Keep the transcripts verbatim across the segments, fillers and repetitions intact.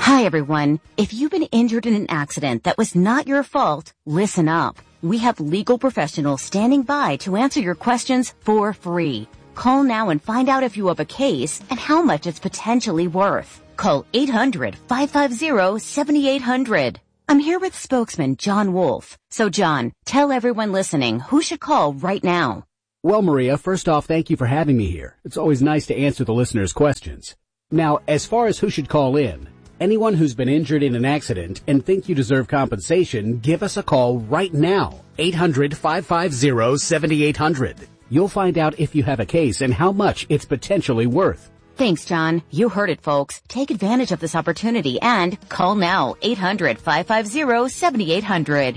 Hi, everyone. If you've been injured in an accident that was not your fault, listen up. We have legal professionals standing by to answer your questions for free. Call now and find out if you have a case and how much it's potentially worth. Call eight hundred, five five zero, seven eight zero zero. I'm here with spokesman John Wolf. So, John, tell everyone listening who should call right now. Well, Maria, first off, thank you for having me here. It's always nice to answer the listeners' questions. Now, as far as who should call in, anyone who's been injured in an accident and think you deserve compensation, give us a call right now. eight hundred, five five zero, seven eight zero zero. You'll find out if you have a case and how much it's potentially worth. Thanks, John. You heard it, folks. Take advantage of this opportunity and call now. eight hundred, five five zero, seven eight zero zero.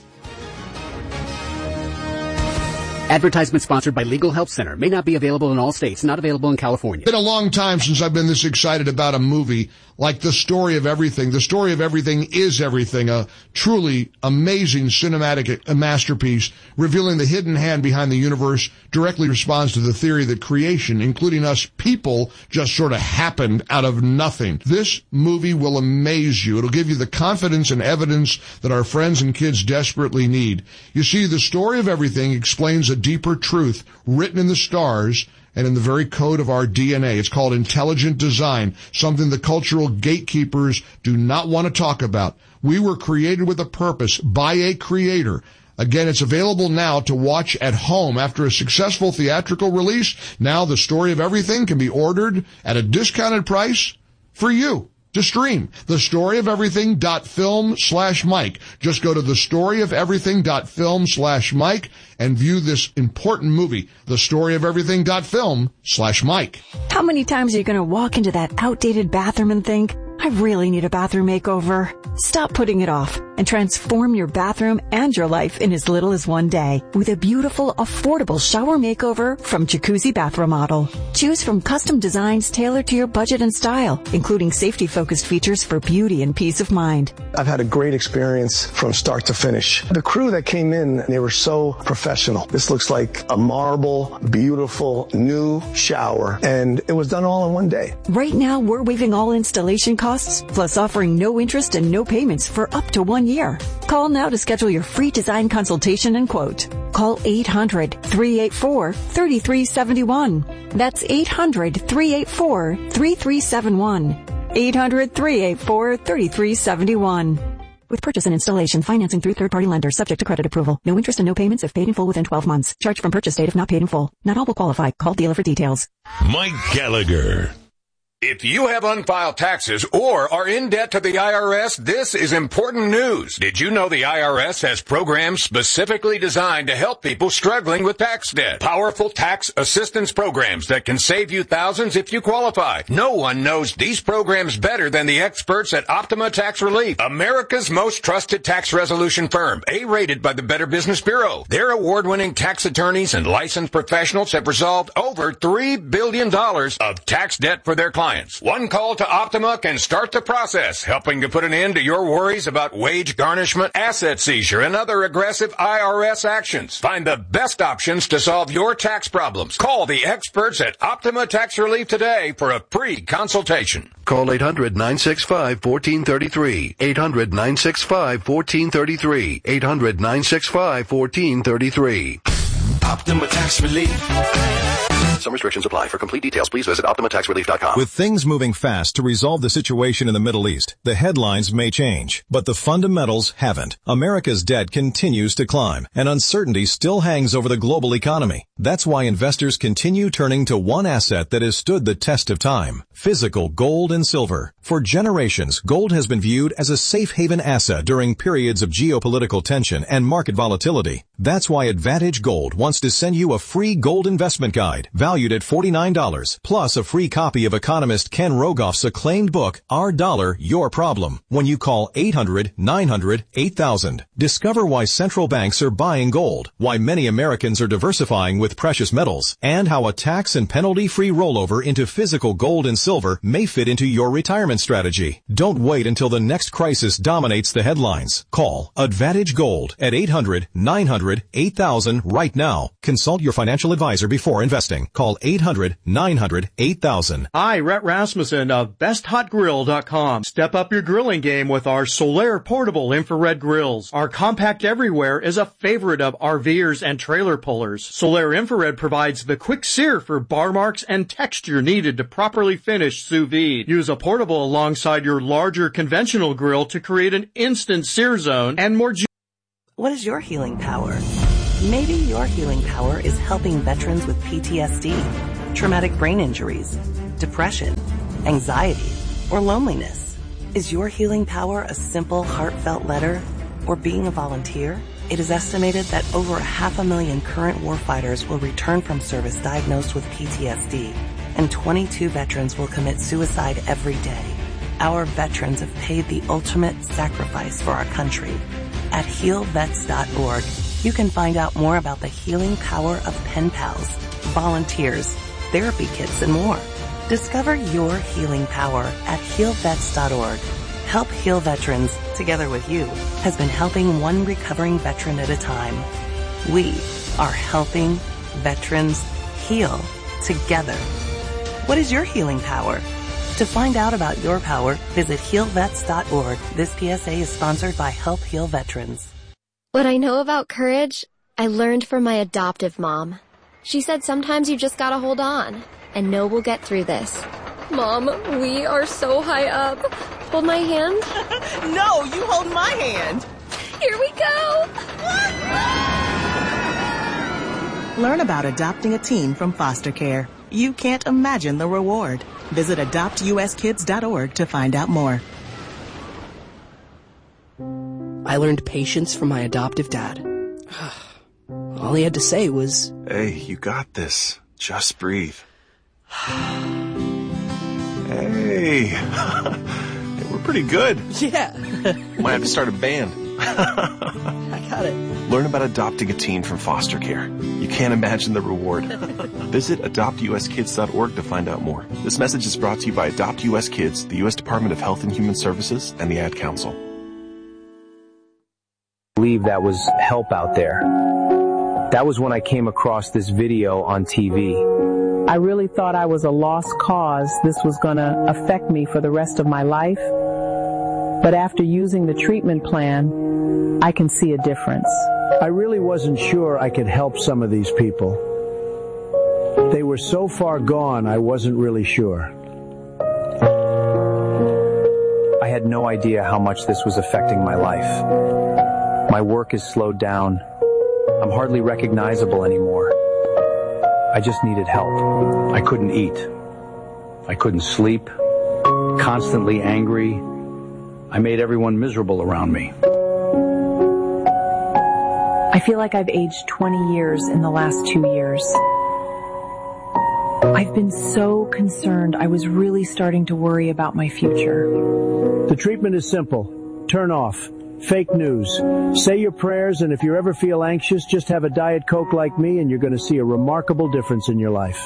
Advertisement sponsored by Legal Help Center. May not be available in all states. Not available in California. It's been a long time since I've been this excited about a movie like The Story of Everything. The Story of Everything is Everything, a truly amazing cinematic masterpiece revealing the hidden hand behind the universe, directly responds to the theory that creation, including us people, just sort of happened out of nothing. This movie will amaze you. It'll give you the confidence and evidence that our friends and kids desperately need. You see, The Story of Everything explains a deeper truth written in the stars and in the very code of our D N A. It's called intelligent design, something the cultural gatekeepers do not want to talk about. We were created with a purpose by a creator. Again, it's available now to watch at home after a successful theatrical release. Now The Story of Everything can be ordered at a discounted price for you to stream. The Story of Everything dot film slash Mike. Just go to The Story of Everything dot film slash Mike and view this important movie. The Story of Everything dot film slash Mike. How many times are you going to walk into that outdated bathroom and think, I really need a bathroom makeover? Stop putting it off and transform your bathroom and your life in as little as one day with a beautiful, affordable shower makeover from Jacuzzi Bath Remodel. Choose from custom designs tailored to your budget and style, including safety-focused features for beauty and peace of mind. I've had a great experience from start to finish. The crew that came in, they were so professional. This looks like a marble, beautiful, new shower, and it was done all in one day. Right now, we're waiving all installation costs, plus offering no interest and no payments for up to one year. Call now to schedule your free design consultation and quote. Call eight hundred, three eight four, three three seven one. That's eight hundred, three eight four, three three seven one. eight hundred, three eight four, three three seven one. With purchase and installation, financing through third-party lenders, subject to credit approval. No interest and no payments if paid in full within twelve months. Charge from purchase date if not paid in full. Not all will qualify. Call dealer for details. Mike Gallagher. If you have unfiled taxes or are in debt to the I R S, this is important news. Did you know the I R S has programs specifically designed to help people struggling with tax debt? Powerful tax assistance programs that can save you thousands if you qualify. No one knows these programs better than the experts at Optima Tax Relief, America's most trusted tax resolution firm, A-rated by the Better Business Bureau. Their award-winning tax attorneys and licensed professionals have resolved over three billion dollars of tax debt for their clients. One call to Optima can start the process, helping to put an end to your worries about wage garnishment, asset seizure, and other aggressive I R S actions. Find the best options to solve your tax problems. Call the experts at Optima Tax Relief today for a free consultation. Call eight hundred, nine six five, one four three three. eight hundred, nine six five, one four three three. eight hundred, nine six five, one four three three. Optima Tax Relief. Some restrictions apply. For complete details, please visit Optima Tax Relief dot com. With things moving fast to resolve the situation in the Middle East, the headlines may change, but the fundamentals haven't. America's debt continues to climb, and uncertainty still hangs over the global economy. That's why investors continue turning to one asset that has stood the test of time: physical gold and silver. For generations, gold has been viewed as a safe haven asset during periods of geopolitical tension and market volatility. That's why Advantage Gold wants to send you a free gold investment guide valued at forty-nine dollars, plus a free copy of economist Ken Rogoff's acclaimed book, Our Dollar, Your Problem, when you call eight hundred, nine hundred, eight thousand. Discover why central banks are buying gold, why many Americans are diversifying with precious metals, and how a tax and penalty-free rollover into physical gold and silver may fit into your retirement strategy. Don't wait until the next crisis dominates the headlines. Call Advantage Gold at eight hundred, nine hundred, eight thousand right now. Consult your financial advisor before investing. Call Call eight hundred nine hundred eight thousand. Hi, Rhett Rasmussen of best hot grill dot com. Step up your grilling game with our Solaire portable infrared grills. Our compact everywhere is a favorite of RVers and trailer pullers. Solaire infrared provides the quick sear for bar marks and texture needed to properly finish sous vide. Use a portable alongside your larger conventional grill to create an instant sear zone and more ju- What is your healing power? Maybe your healing power is helping veterans with P T S D, traumatic brain injuries, depression, anxiety, or loneliness. Is your healing power a simple, heartfelt letter or being a volunteer? It is estimated that over a half a million current warfighters will return from service diagnosed with P T S D, and twenty-two veterans will commit suicide every day. Our veterans have paid the ultimate sacrifice for our country. At heal vets dot org, you can find out more about the healing power of pen pals, volunteers, therapy kits, and more. Discover your healing power at heal vets dot org. Help Heal Veterans, together with you, has been helping one recovering veteran at a time. We are helping veterans heal together. What is your healing power? To find out about your power, visit heal vets dot org. This P S A is sponsored by Help Heal Veterans. What I know about courage, I learned from my adoptive mom. She said sometimes you just gotta hold on and know we'll get through this. Mom, we are so high up. Hold my hand. No, you hold my hand. Here we go. Learn about adopting a teen from foster care. You can't imagine the reward. Visit adopt u s kids dot org to find out more. I learned patience from my adoptive dad. All he had to say was, "Hey, you got this. Just breathe." Hey. Hey, we're pretty good. Yeah. Might have to start a band. I got it. Learn about adopting a teen from foster care. You can't imagine the reward. Visit adopt u s kids dot org to find out more. This message is brought to you by Adopt U S Kids, the U S Department of Health and Human Services, and the Ad Council. I believe that was help out there. That was when I came across this video on T V. I really thought I was a lost cause. This was going to affect me for the rest of my life. But after using the treatment plan, I can see a difference. I really wasn't sure I could help some of these people. They were so far gone, I wasn't really sure. I had no idea how much this was affecting my life. My work is slowed down. I'm hardly recognizable anymore. I just needed help. I couldn't eat. I couldn't sleep. Constantly angry. I made everyone miserable around me. I feel like I've aged twenty years in the last two years. I've been so concerned. I was really starting to worry about my future. The treatment is simple. Turn off. Fake news. Say your prayers, and if you ever feel anxious, just have a Diet Coke like me, and you're going to see a remarkable difference in your life.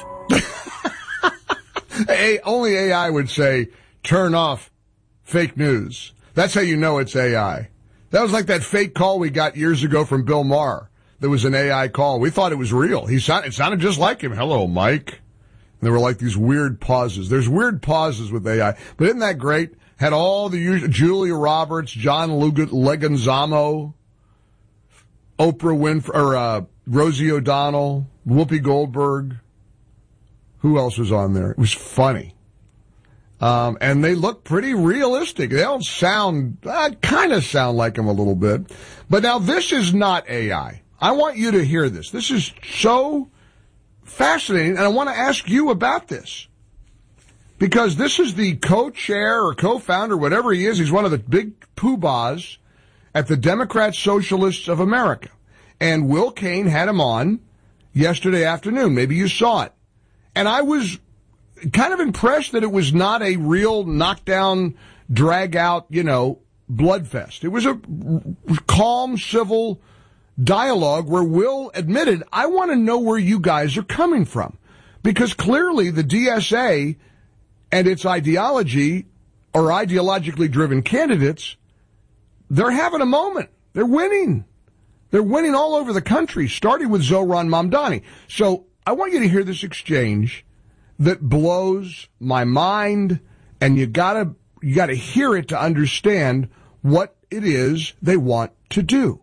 a, only A I would say, turn off fake news. That's how you know it's A I. That was like that fake call we got years ago from Bill Maher. There was an A I call. We thought it was real. He sounded, it sounded just like him. Hello, Mike. And there were like these weird pauses. There's weird pauses with A I. But isn't that great? Had all the usual, Julia Roberts, John Leguizamo, Oprah Winfrey, or uh, Rosie O'Donnell, Whoopi Goldberg. Who else was on there? It was funny. Um, and they look pretty realistic. They don't sound, uh, kind of sound like them a little bit. But now this is not A I. I want you to hear this. This is so fascinating, and I want to ask you about this. Because this is the co-chair or co-founder, whatever he is. He's one of the big poobahs at the Democrat Socialists of America. And Will Cain had him on yesterday afternoon. Maybe you saw it. And I was kind of impressed that it was not a real knockdown, drag-out, you know, bloodfest. It was a calm, civil dialogue where Will admitted, I want to know where you guys are coming from. Because clearly the D S A and its ideology, or ideologically driven candidates, they're having a moment. They're winning. They're winning all over the country, starting with Zohran Mamdani. So I want you to hear this exchange that blows my mind, and you gotta, you gotta hear it to understand what it is they want to do.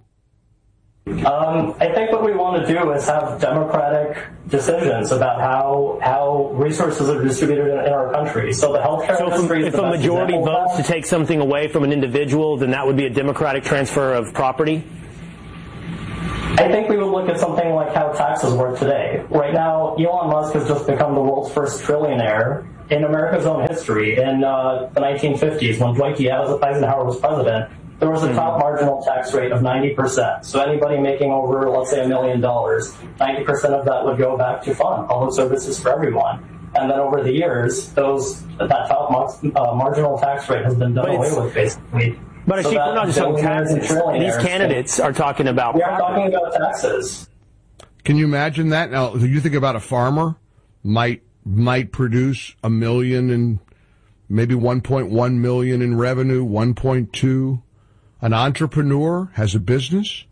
Um, I think what we want to do is have democratic decisions about how how resources are distributed in, in our country. So the healthcare so industry. If, if a majority votes to take something away from an individual, then that would be a democratic transfer of property? I think we would look at something like how taxes work today. Right now, Elon Musk has just become the world's first trillionaire in America's own history. In uh, the nineteen fifties, when Dwight D. Eisenhower was president, there was a top marginal tax rate of ninety percent. So anybody making over, let's say, a million dollars, ninety percent of that would go back to fund public services for everyone. And then over the years, those that top uh, marginal tax rate has been done away with, basically. But so we're not just talking taxes. These candidates are talking about. We are talking about taxes. Can you imagine that? Now, you think about a farmer might might produce a million and maybe one point one million in revenue, one point two. An entrepreneur has a business.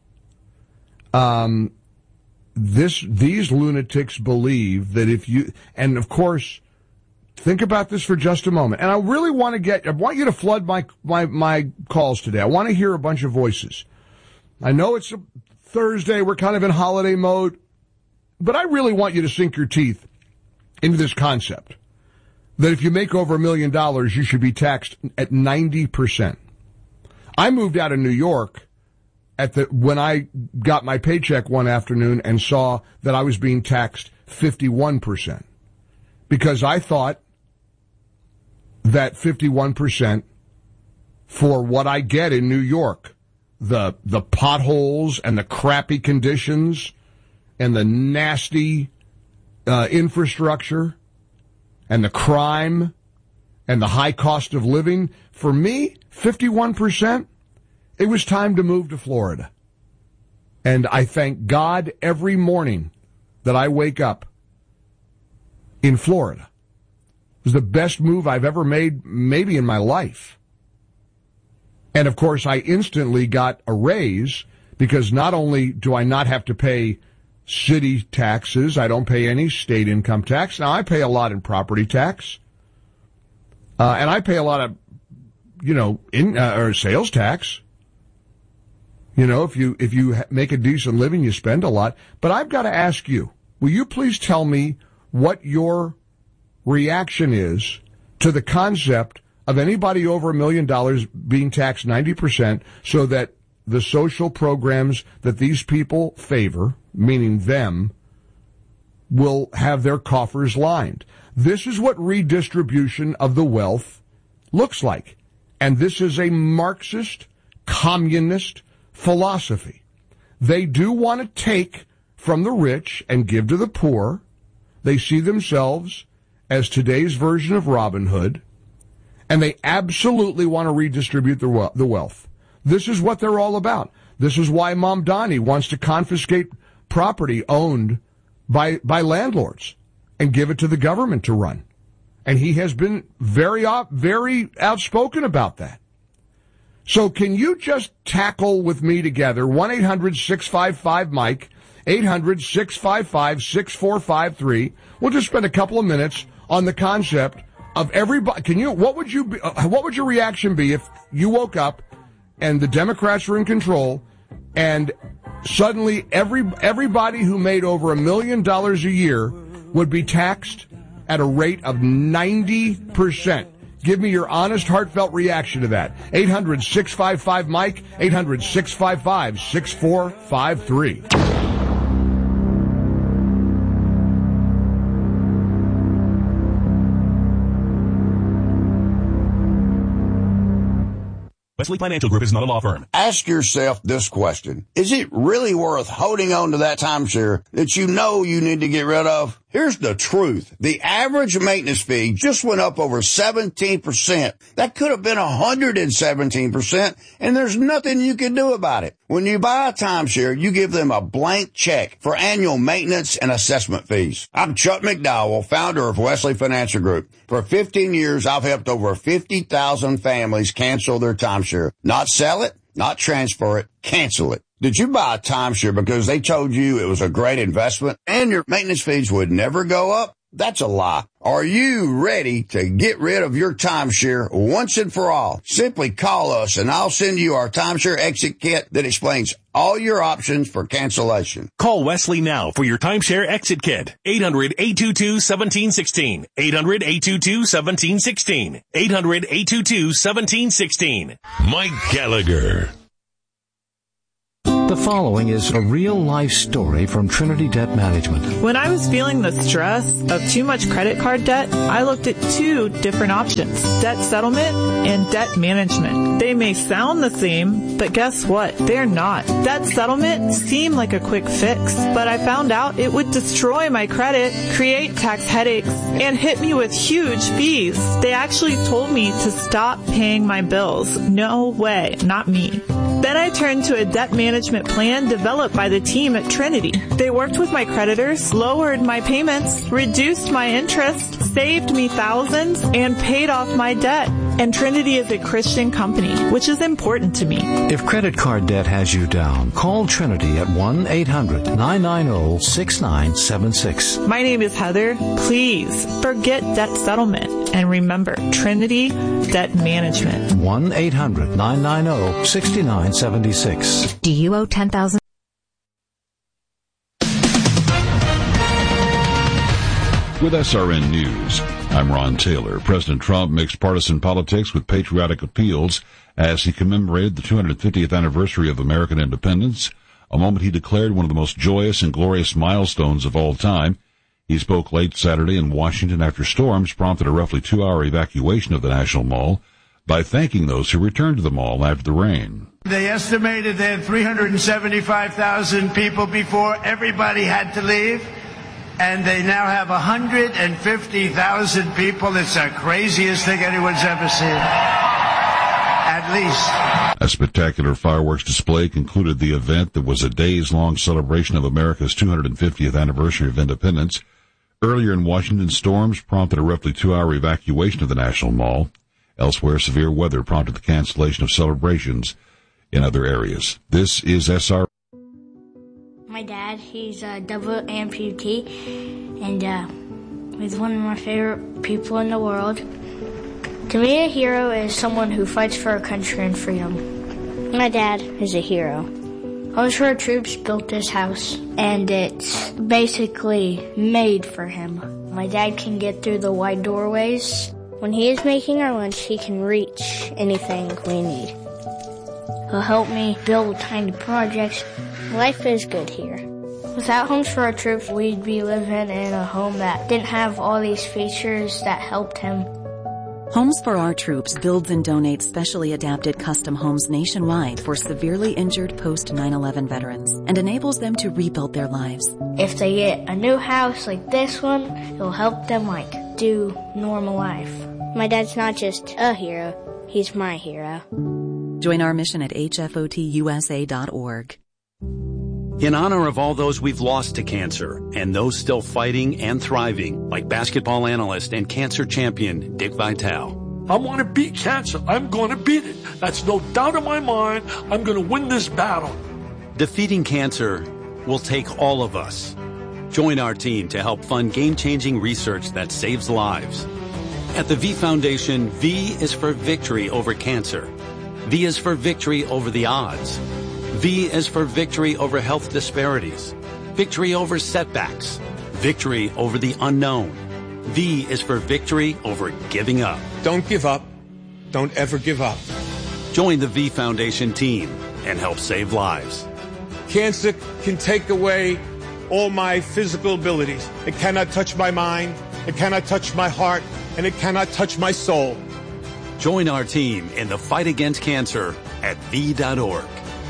Um, this these lunatics believe that if you, and of course, think about this for just a moment. And I really want to get, I want you to flood my my my calls today. I want to hear a bunch of voices. I know it's a Thursday, we're kind of in holiday mode, but I really want you to sink your teeth into this concept that if you make over a million dollars, you should be taxed at ninety percent. I moved out of New York at the when I got my paycheck one afternoon and saw that I was being taxed fifty-one percent because I thought that fifty-one percent for what I get in New York, the the potholes and the crappy conditions and the nasty uh, infrastructure and the crime and the high cost of living, for me, fifty-one percent, it was time to move to Florida. And I thank God every morning that I wake up in Florida. It was the best move I've ever made, maybe in my life. And of course, I instantly got a raise because not only do I not have to pay city taxes, I don't pay any state income tax. Now, I pay a lot in property tax. Uh, and I pay a lot of, you know, in, uh, or sales tax. You know, if you, if you make a decent living, you spend a lot. But I've got to ask you, will you please tell me what your reaction is to the concept of anybody over a million dollars being taxed ninety percent so that the social programs that these people favor, meaning them, will have their coffers lined. This is what redistribution of the wealth looks like. And this is a Marxist, communist philosophy. They do want to take from the rich and give to the poor. They see themselves as today's version of Robin Hood, and they absolutely want to redistribute the we- the wealth. This is what they're all about. This is why Mamdani wants to confiscate property owned by by landlords and give it to the government to run. And he has been very very outspoken about that. So can you just tackle with me together one eight hundred six five five Mike, eight hundred six five five six four five three. We'll just spend a couple of minutes on the concept of everybody. Can you, what would you be, what would your reaction be if you woke up and the Democrats were in control and suddenly every everybody who made over a million dollars a year would be taxed at a rate of ninety percent? Give me your honest, heartfelt reaction to that. eight hundred six five five Mike, eight hundred six five five six four five three. Wesley Financial Group is not a law firm. Ask yourself this question. Is it really worth holding on to that timeshare that you know you need to get rid of? Here's the truth. The average maintenance fee just went up over seventeen percent. That could have been one hundred seventeen percent, and there's nothing you can do about it. When you buy a timeshare, you give them a blank check for annual maintenance and assessment fees. I'm Chuck McDowell, founder of Wesley Financial Group. For fifteen years, I've helped over fifty thousand families cancel their timeshare. Not sell it, not transfer it, cancel it. Did you buy a timeshare because they told you it was a great investment and your maintenance fees would never go up? That's a lie. Are you ready to get rid of your timeshare once and for all? Simply call us and I'll send you our timeshare exit kit that explains all your options for cancellation. Call Wesley now for your timeshare exit kit. eight hundred, eight two two, one seven one six. eight hundred, eight two two, one seven one six. eight hundred, eight two two, one seven one six. Mike Gallagher. The following is a real-life story from Trinity Debt Management. When I was feeling the stress of too much credit card debt, I looked at two different options, debt settlement and debt management. They may sound the same, but guess what? They're not. Debt settlement seemed like a quick fix, but I found out it would destroy my credit, create tax headaches, and hit me with huge fees. They actually told me to stop paying my bills. No way, not me. Then I turned to a debt management plan developed by the team at Trinity. They worked with my creditors, lowered my payments, reduced my interest, saved me thousands, and paid off my debt. And Trinity is a Christian company, which is important to me. If credit card debt has you down, call Trinity at one eight hundred, nine nine zero, six nine seven six. My name is Heather. Please forget debt settlement and remember Trinity Debt Management. one eight hundred, nine nine zero, six nine seven six. Do you owe ten thousand dollars? With S R N News, I'm Ron Taylor. President Trump mixed partisan politics with patriotic appeals as he commemorated the two hundred fiftieth anniversary of American independence, a moment he declared one of the most joyous and glorious milestones of all time. He spoke late Saturday in Washington after storms prompted a roughly two-hour evacuation of the National Mall by thanking those who returned to the mall after the rain. They estimated they had three hundred seventy-five thousand people before everybody had to leave. And they now have one hundred fifty thousand people. It's the craziest thing anyone's ever seen. At least. A spectacular fireworks display concluded the event that was a days-long celebration of America's two hundred fiftieth anniversary of independence. Earlier in Washington, storms prompted a roughly two-hour evacuation of the National Mall. Elsewhere, severe weather prompted the cancellation of celebrations in other areas. This is S R. My dad, he's a double amputee, and uh, he's one of my favorite people in the world. To me, a hero is someone who fights for our country and freedom. My dad is a hero. Homes for Our Troops built this house, and it's basically made for him. My dad can get through the wide doorways. When he is making our lunch, he can reach anything we need. He'll help me build tiny projects. Life is good here. Without Homes for Our Troops, we'd be living in a home that didn't have all these features that helped him. Homes for Our Troops builds and donates specially adapted custom homes nationwide for severely injured post nine eleven veterans and enables them to rebuild their lives. If they get a new house like this one, it'll help them like do normal life. My dad's not just a hero, he's my hero. Join our mission at H F O T U S A dot org. In honor of all those we've lost to cancer and those still fighting and thriving, like basketball analyst and cancer champion Dick Vitale. I want to beat cancer. I'm going to beat it. That's no doubt in my mind. I'm going to win this battle. Defeating cancer will take all of us. Join our team to help fund game-changing research that saves lives. At the V Foundation, V is for victory over cancer. V is for victory over the odds. V is for victory over health disparities, victory over setbacks, victory over the unknown. V is for victory over giving up. Don't give up. Don't ever give up. Join the V Foundation team and help save lives. Cancer can take away all my physical abilities. It cannot touch my mind, it cannot touch my heart, and it cannot touch my soul. Join our team in the fight against cancer at V dot org.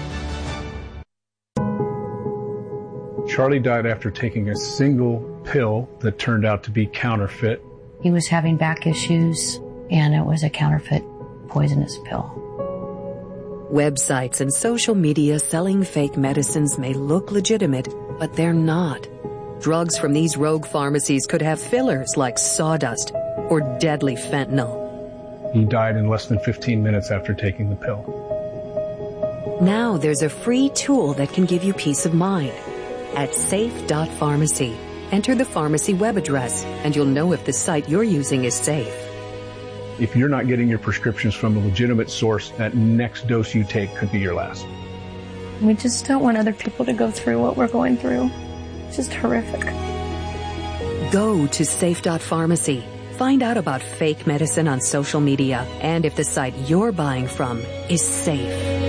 Charlie died after taking a single pill that turned out to be counterfeit. He was having back issues, and it was a counterfeit poisonous pill. Websites and social media selling fake medicines may look legitimate, but they're not. Drugs from these rogue pharmacies could have fillers like sawdust or deadly fentanyl. He died in less than fifteen minutes after taking the pill. Now there's a free tool that can give you peace of mind. At safe dot pharmacy, enter the pharmacy web address, and you'll know if the site you're using is safe. If you're not getting your prescriptions from a legitimate source, that next dose you take could be your last. We just don't want other people to go through what we're going through. It's just horrific. Go to safe dot pharmacy. Find out about fake medicine on social media and if the site you're buying from is safe.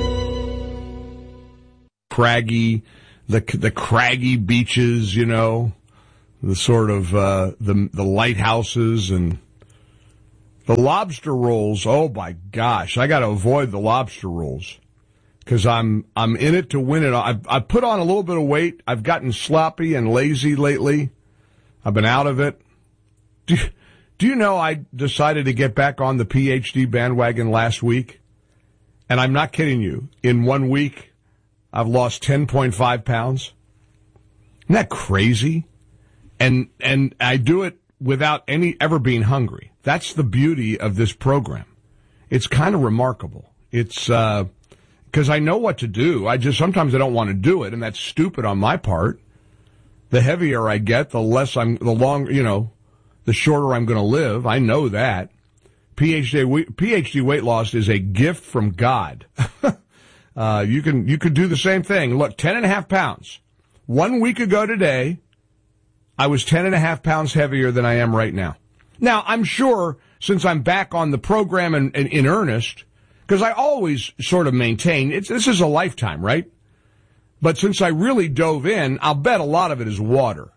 Craggy, the the craggy beaches, you know, the sort of uh, the the lighthouses and the lobster rolls. Oh my gosh, I got to avoid the lobster rolls because I'm I'm in it to win it. I've I've put on a little bit of weight. I've gotten sloppy and lazy lately. I've been out of it. Do, do you know I decided to get back on the P H D bandwagon last week? And I'm not kidding you. In one week, I've lost ten point five pounds. Isn't that crazy? And and I do it without any ever being hungry. That's the beauty of this program. It's kind of remarkable. It's uh, because I know what to do. I just sometimes I don't want to do it, and that's stupid on my part. The heavier I get, the less I'm, the longer, you know, the shorter I'm going to live. I know that. P H D, P H D weight loss is a gift from God. uh, you can, you could do the same thing. Look, ten and a half pounds. One week ago today, I was ten and a half pounds heavier than I am right now. Now, I'm sure since I'm back on the program and in, in, in earnest, because I always sort of maintain, it's, this is a lifetime, right? But since I really dove in, I'll bet a lot of it is water.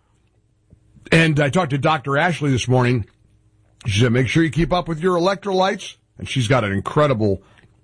And I talked to Doctor Ashley this morning. She said, make sure you keep up with your electrolytes. And she's got an incredible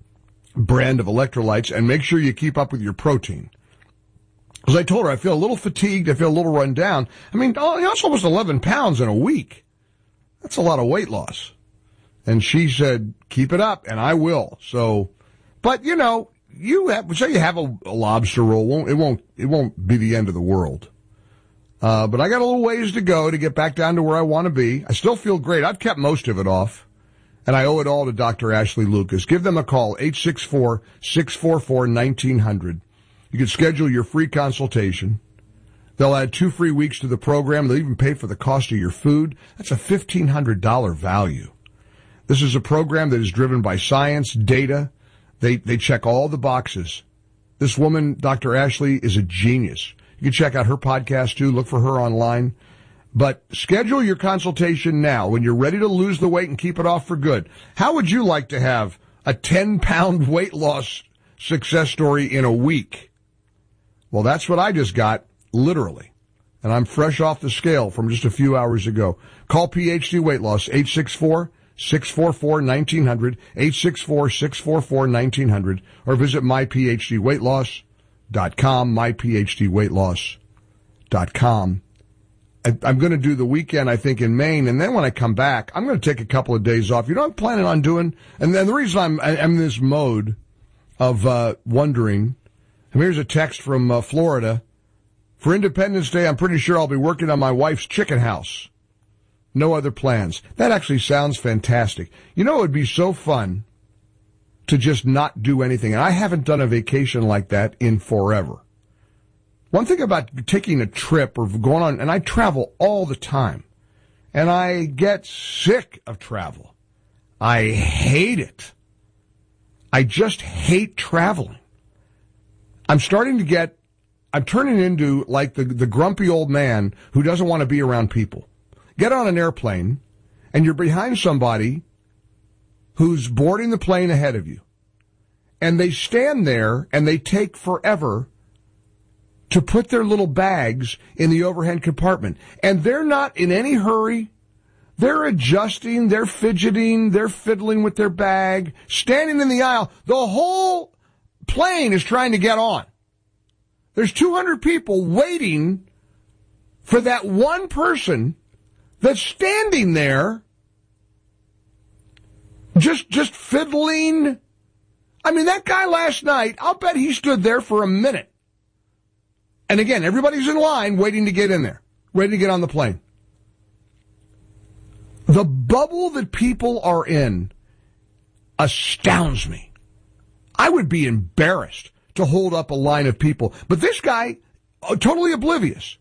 brand of electrolytes. And make sure you keep up with your protein. Because I told her I feel a little fatigued. I feel a little run down. I mean, oh, that's almost eleven pounds in a week. That's a lot of weight loss. And she said, keep it up. And I will. So, but, you know, you have, say you have a, a lobster roll. Won't, it won't, it won't be the end of the world. Uh, but I got a little ways to go to get back down to where I want to be. I still feel great. I've kept most of it off. And I owe it all to Doctor Ashley Lucas. Give them a call, eight six four, six four four, nineteen hundred. You can schedule your free consultation. They'll add two free weeks to the program. They'll even pay for the cost of your food. That's a fifteen hundred dollars value. This is a program that is driven by science, data. They, they check all the boxes. This woman, Doctor Ashley, is a genius. You can check out her podcast, too. Look for her online. But schedule your consultation now when you're ready to lose the weight and keep it off for good. How would you like to have a ten-pound weight loss success story in a week? Well, that's what I just got, literally. And I'm fresh off the scale from just a few hours ago. Call P H D Weight Loss, eight six four, six four four, nineteen hundred, eight six four, six four four, nineteen hundred, or visit my p h d weight loss dot com, my p h d weight loss dot com. I, I'm going to do the weekend, I think, in Maine, and then when I come back, I'm going to take a couple of days off. You know what I'm planning on doing? And then the reason I'm, I'm in this mode of uh, wondering, and here's a text from uh, Florida. For Independence Day, I'm pretty sure I'll be working on my wife's chicken house. No other plans. That actually sounds fantastic. You know, it would be so fun to just not do anything. And I haven't done a vacation like that in forever. One thing about taking a trip or going on, and I travel all the time, and I get sick of travel. I hate it. I just hate traveling. I'm starting to get, I'm turning into like the, the grumpy old man who doesn't want to be around people. Get on an airplane, and you're behind somebody who's boarding the plane ahead of you. And they stand there, and they take forever to put their little bags in the overhead compartment. And they're not in any hurry. They're adjusting, they're fidgeting, they're fiddling with their bag, standing in the aisle. The whole plane is trying to get on. There's two hundred people waiting for that one person that's standing there just just fiddling. I mean, that guy last night, I'll bet he stood there for a minute. And again, everybody's in line waiting to get in there, ready to get on the plane. The bubble that people are in astounds me. I I would be embarrassed to hold up a line of people. But this guy, uh, totally oblivious.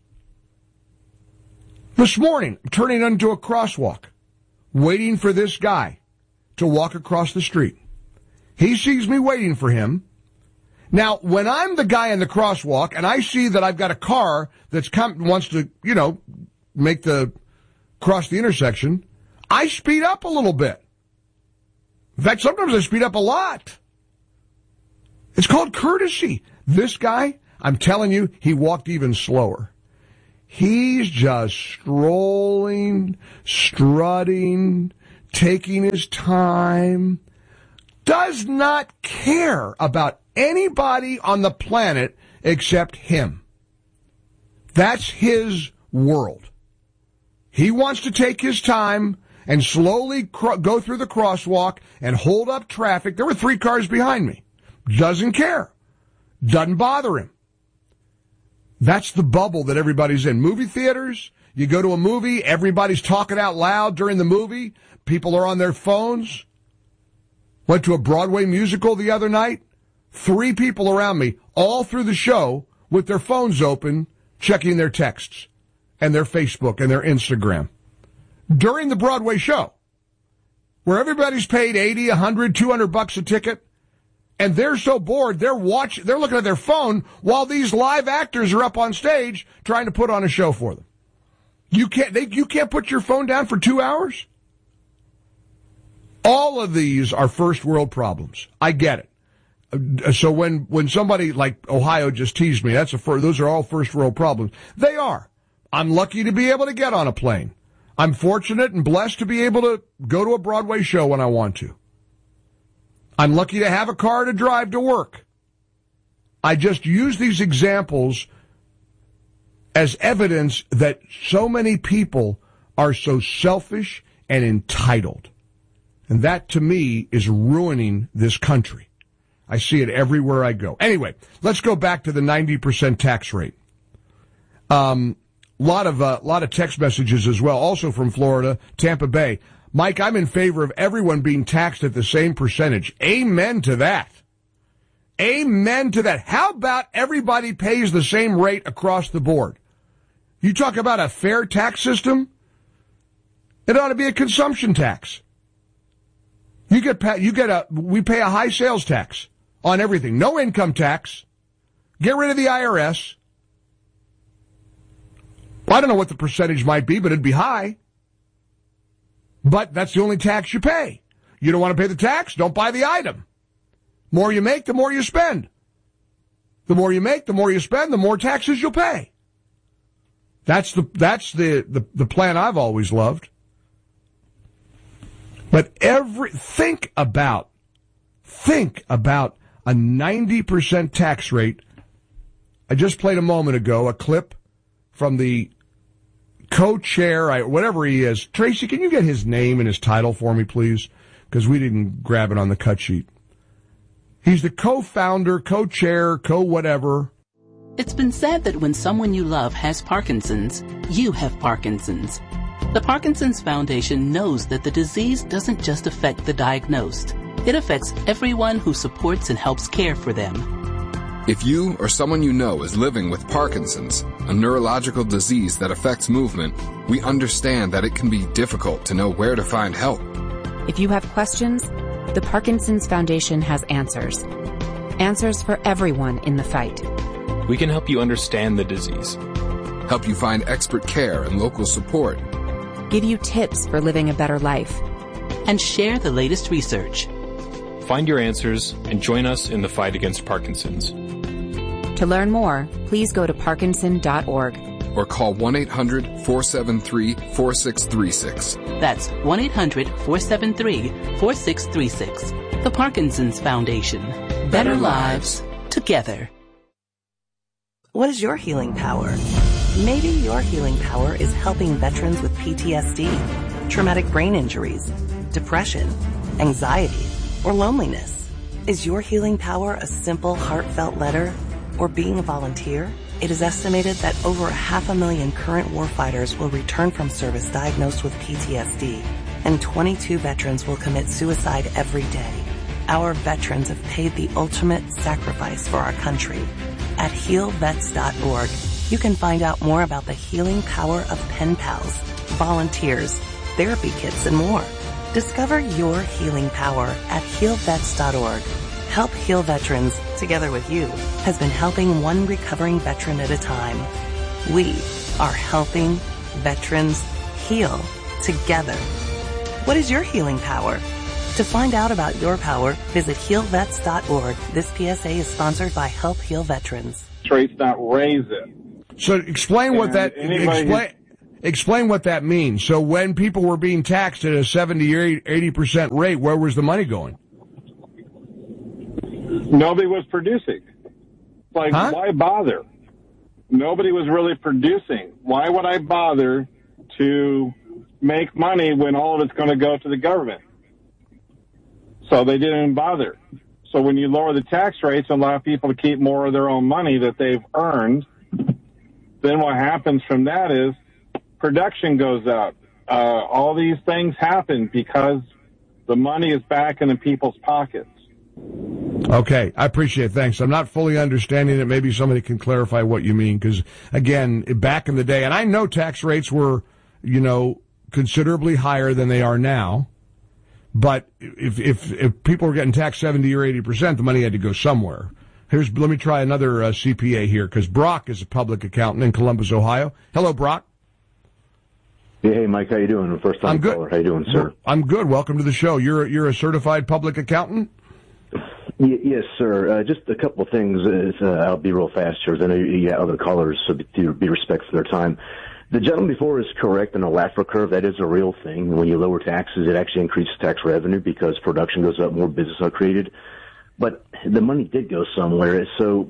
This morning, I'm turning into a crosswalk, waiting for this guy to walk across the street. He sees me waiting for him. Now, when I'm the guy in the crosswalk and I see that I've got a car that's come, wants to, you know, make the, cross the intersection, I speed up a little bit. In fact, sometimes I speed up a lot. It's called courtesy. This guy, I'm telling you, he walked even slower. He's just strolling, strutting, taking his time, does not care about anybody on the planet except him. That's his world. He wants to take his time and slowly cro- go through the crosswalk and hold up traffic. There were three cars behind me. Doesn't care. Doesn't bother him. That's the bubble that everybody's in. Movie theaters, you go to a movie, everybody's talking out loud during the movie. People are on their phones. Went to a Broadway musical the other night. Three people around me, all through the show, with their phones open, checking their texts and their Facebook and their Instagram. During the Broadway show, where everybody's paid eighty, a hundred, two hundred bucks a ticket, and they're so bored, they're watching, they're looking at their phone while these live actors are up on stage trying to put on a show for them. You can't, they, you can't put your phone down for two hours? All of these are first world problems. I get it. So when, when somebody like Ohio just teased me, that's a fir- those are all first world problems. They are. I'm lucky to be able to get on a plane. I'm fortunate and blessed to be able to go to a Broadway show when I want to. I'm lucky to have a car to drive to work. I just use these examples as evidence that so many people are so selfish and entitled. And that, to me, is ruining this country. I see it everywhere I go. Anyway, let's go back to the ninety percent tax rate. Um, lot of, uh, lot of text messages as well, also from Florida, Tampa Bay. Mike, I'm in favor of everyone being taxed at the same percentage. Amen to that. Amen to that. How about everybody pays the same rate across the board? You talk about a fair tax system? It ought to be a consumption tax. You get, you get a, we pay a high sales tax on everything. No income tax. Get rid of the I R S. Well, I don't know what the percentage might be, but it'd be high. But that's the only tax you pay. You don't want to pay the tax? Don't buy the item. More you make, the more you spend. The more you make, the more you spend, the more taxes you'll pay. That's the, that's the, the, the plan I've always loved. But every, think about, think about a ninety percent tax rate. I just played a moment ago a clip from the co-chair, I, whatever he is. Tracy, can you get his name and his title for me, please? Because we didn't grab it on the cut sheet. He's the co-founder, co-chair, co-whatever. It's been said that when someone you love has Parkinson's, you have Parkinson's. The Parkinson's Foundation knows that the disease doesn't just affect the diagnosed. It affects everyone who supports and helps care for them. If you or someone you know is living with Parkinson's, a neurological disease that affects movement, we understand that it can be difficult to know where to find help. If you have questions, the Parkinson's Foundation has answers. Answers for everyone in the fight. We can help you understand the disease. Help you find expert care and local support. Give you tips for living a better life. And share the latest research. Find your answers and join us in the fight against Parkinson's. To learn more, please go to parkinson dot org. Or call one eight hundred, four seven three, four six three six. That's one eight hundred, four seven three, four six three six. The Parkinson's Foundation. Better, Better lives together. What is your healing power? Maybe your healing power is helping veterans with P T S D, traumatic brain injuries, depression, anxiety, or loneliness. Is your healing power a simple, heartfelt letter or being a volunteer? It is estimated that over half a million current warfighters will return from service diagnosed with P T S D, and twenty-two veterans will commit suicide every day. Our veterans have paid the ultimate sacrifice for our country. At heal vets dot org, you can find out more about the healing power of pen pals, volunteers, therapy kits, and more. Discover your healing power at heal vets dot org. Help Heal Veterans, together with you, has been helping one recovering veteran at a time. We are helping veterans heal together. What is your healing power? To find out about your power, visit heal vets dot org. This P S A is sponsored by Help Heal Veterans. Rates not raise it. So explain what that explain explain what that means. So when people were being taxed at a seventy or eighty percent rate, where was the money going? Nobody was producing. Like, huh? Why bother? Nobody was really producing. Why would I bother to make money when all of it's going to go to the government? So they didn't bother. So when you lower the tax rates and allow people to keep more of their own money that they've earned, then what happens from that is production goes up. Uh, all these things happen because the money is back in the people's pockets. Okay, I appreciate it. Thanks. I'm not fully understanding it. Maybe somebody can clarify what you mean, because, again, back in the day, and I know tax rates were, you know, considerably higher than they are now, but if if, if people were getting taxed seventy or eighty percent, the money had to go somewhere. Here's Let me try another uh, C P A here, because Brock is a public accountant in Columbus, Ohio. Hello, Brock. Hey, Mike, how you doing? First time I'm good. caller. How you doing, sir? I'm good. Welcome to the show. You're you're a certified public accountant? Y- yes, sir. Uh, just a couple of things. Uh, I'll be real fast here. I know you got other callers, so be, be respectful of their time. The gentleman before is correct on the Laffer curve. That is a real thing. When you lower taxes, it actually increases tax revenue because production goes up, more business are created. But the money did go somewhere. So,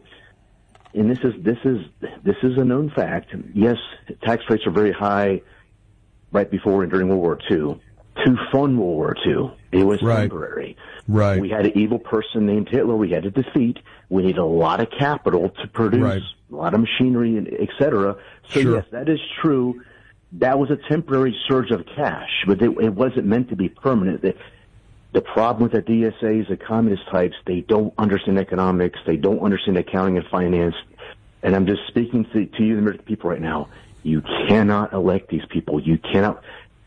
and this is this is this is a known fact. Yes, tax rates are very high right before and during World War Two. To fund World War Two, it was right. temporary. Right. We had an evil person named Hitler we had to defeat. We need a lot of capital to produce, right. a lot of machinery, and et cetera. So, sure. yes, that is true. That was a temporary surge of cash, but it, it wasn't meant to be permanent. The, the problem with the D S As, the communist types, they don't understand economics. They don't understand accounting and finance. And I'm just speaking to, to you, the American people, right now. You cannot elect these people. You cannot...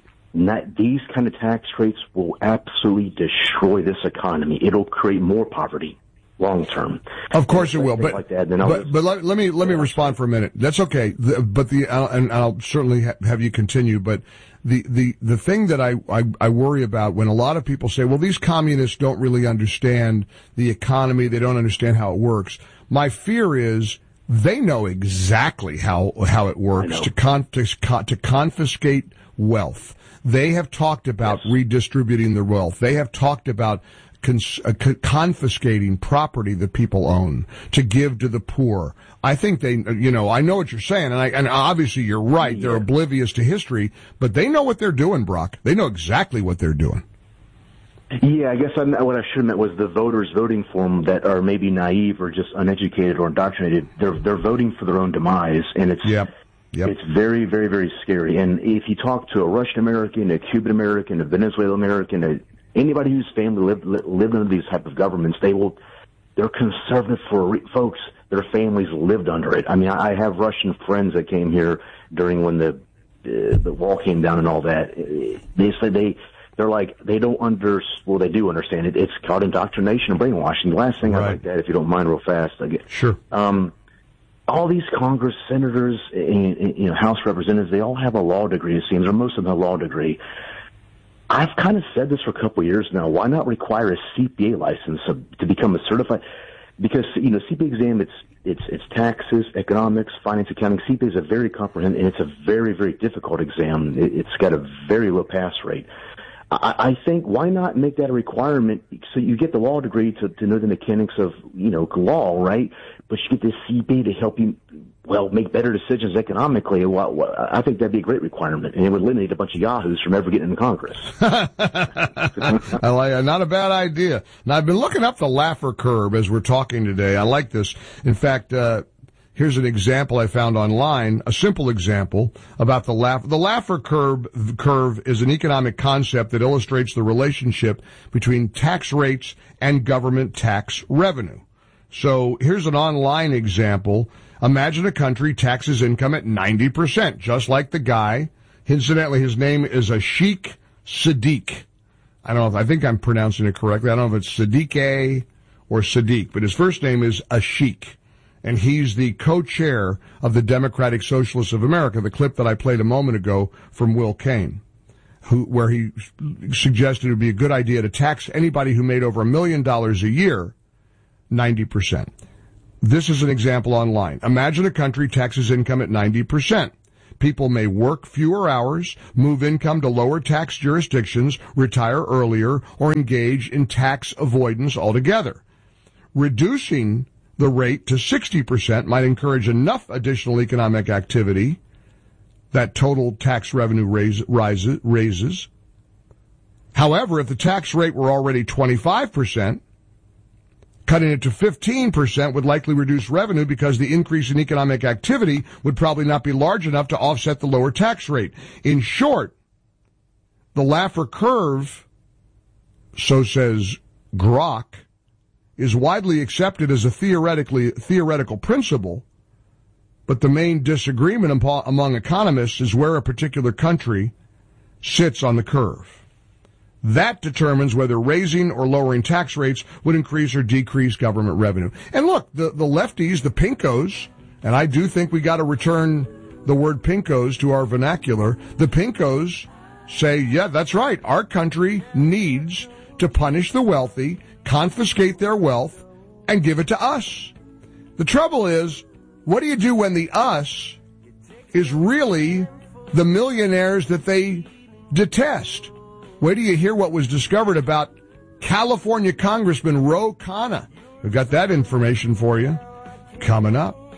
Not, these kind of tax rates will absolutely destroy this economy. It'll create more poverty long term. Of course it will, but like that, then but, but let, let me let me respond for a minute. That's okay. The, but the uh, and I'll certainly ha- have you continue. But the, the, the thing that I, I I worry about when a lot of people say, well, these communists don't really understand the economy. They don't understand how it works. My fear is they know exactly how how it works to con- to, to confiscate wealth. They have talked about yes. redistributing the wealth. They have talked about cons- uh, co- confiscating property that people own to give to the poor. I think they, you know, I know what you're saying, and, I, and obviously you're right. Yeah. They're oblivious to history, but they know what they're doing, Brock. They know exactly what they're doing. Yeah, I guess I'm, what I should have meant was the voters voting for them that are maybe naive or just uneducated or indoctrinated. They're they're voting for their own demise, and it's. Yep. Yep. It's very, very, very scary. And if you talk to a Russian American, a Cuban American, a Venezuelan American, a, anybody whose family lived lived under these type of governments, they will. They're conservative for folks. Their families lived under it. I mean, I have Russian friends that came here during when the uh, the wall came down and all that. They said they they're like they don't under well they do understand it. It's called indoctrination and brainwashing. The last thing right. I like that, if you don't mind, real fast. I get sure. Um, all these Congress, senators, and, and, you know, House representatives, they all have a law degree, it seems, or most of them have a law degree. I've kind of said this for a couple of years now. Why not require a C P A license to become a certified? Because, you know, C P A exam, it's it's it's taxes, economics, finance, accounting. C P A is a very comprehensive, and it's a very, very difficult exam. It, it's got a very low pass rate. I, I think why not make that a requirement so you get the law degree to, to know the mechanics of, you know, law, right? But you get this C P A to help you, well, make better decisions economically. Well, well, I think that'd be a great requirement, and it would eliminate a bunch of yahoos from ever getting into Congress. I like it. Not a bad idea. Now, I've been looking up the Laffer curve as we're talking today. I like this. In fact, uh, Here's an example I found online, a simple example about the Laffer. The Laffer curve, curve is an economic concept that illustrates the relationship between tax rates and government tax revenue. So here's an online example. Imagine a country taxes income at ninety percent, just like the guy. Incidentally, his name is Ashik Sadiq. I don't know if, I think I'm pronouncing it correctly. I don't know if it's Sadiq or Sadiq, but his first name is Ashik. And he's the co-chair of the Democratic Socialists of America, the clip that I played a moment ago from Will Cain, who, where he suggested it would be a good idea to tax anybody who made over a million dollars a year ninety percent. This is an example online. Imagine a country taxes income at ninety percent. People may work fewer hours, move income to lower tax jurisdictions, retire earlier, or engage in tax avoidance altogether. Reducing the rate to sixty percent might encourage enough additional economic activity that total tax revenue raise, rises, raises. However, if the tax rate were already twenty-five percent, cutting it to fifteen percent would likely reduce revenue because the increase in economic activity would probably not be large enough to offset the lower tax rate. In short, the Laffer curve, so says Grok, is widely accepted as a theoretically theoretical principle, but the main disagreement among economists is where a particular country sits on the curve. That determines whether raising or lowering tax rates would increase or decrease government revenue. And look, the, the lefties, the pinkos, and I do think we got to return the word pinkos to our vernacular, the pinkos say, yeah, that's right, our country needs to punish the wealthy, confiscate their wealth, and give it to us. The trouble is, what do you do when the us is really the millionaires that they detest? Wait till you hear what was discovered about California Congressman Ro Khanna. We've got that information for you coming up.